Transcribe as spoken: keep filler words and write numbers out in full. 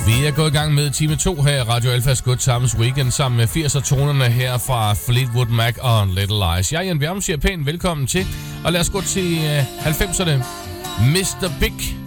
Vi er gået i gang med time to her i Radio Alphas Good Times Weekend sammen med firser-tonerne her fra Fleetwood Mac og Little Lies. Jeg, Jan Bjerrum, siger pænt velkommen til, og lad os gå til uh, halvfemserne. mister Big